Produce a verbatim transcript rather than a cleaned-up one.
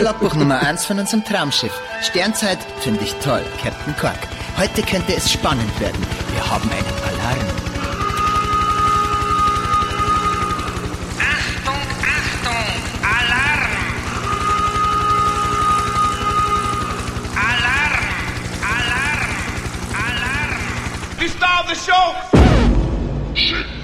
Logbuch Nummer eins von unserem Traumschiff. Sternzeit finde ich toll, Captain Quark. Heute könnte es spannend werden. Wir haben einen Alarm. Achtung, Achtung! Alarm! Alarm! Alarm! Alarm! Die star of the show! Shit.